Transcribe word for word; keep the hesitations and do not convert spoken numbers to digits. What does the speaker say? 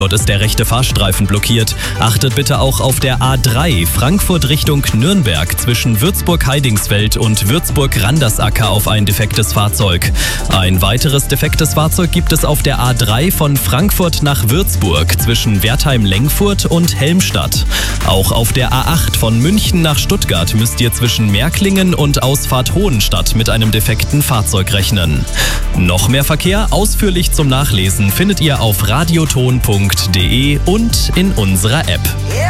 Dort ist der rechte Fahrstreifen blockiert. Achtet bitte auch auf der A drei Frankfurt Richtung Nürnberg zwischen Würzburg-Heidingsfeld und Würzburg-Randersacker auf ein defektes Fahrzeug. Ein weiteres defektes Fahrzeug gibt es auf der A drei von Frankfurt nach Würzburg zwischen Wertheim-Lengfurt und Helmstadt. Auch auf der A acht von München nach Stuttgart müsst ihr zwischen Märklingen und Ausfahrt Hohenstadt mit einem defekten Fahrzeug rechnen. Noch mehr Verkehr ausführlich zum Nachlesen findet ihr auf radioton punkt de und in unserer App.